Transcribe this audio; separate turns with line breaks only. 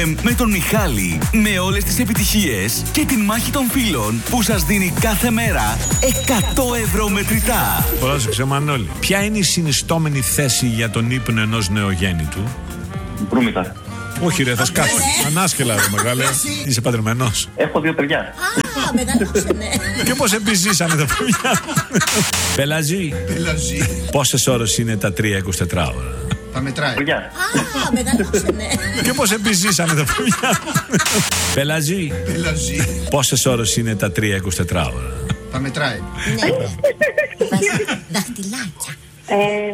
Με τον Μιχάλη, με όλες τις επιτυχίες και την μάχη των φίλων που σας δίνει κάθε μέρα 100 ευρώ μετρητά.
Πρόσεξε Μανώλη, ποια είναι η συνιστόμενη θέση για τον ύπνο ενός νεογέννητου?
Μπρούμητα.
Όχι ρε, θα σκάσεις. Ανάσκελα ρε μεγάλε. Είσαι παντρεμένος?
Έχω 2 παιδιά.
Α, μεγαλώσανε.
Και πώς επιζήσανε τα παιδιά? Πελαζή. Πόσες ώρες είναι τα 3 24 ώρα?
Τα μετράει.
Παιδιά.
Α, μεγαλώσανε.
Και πώς επιζήσανε τα παιδιά? Πελαζή. Πόσες ώρες είναι τα 3 24 ώρα?
Τα μετράει.
Ναι. Δαχτυλάκια.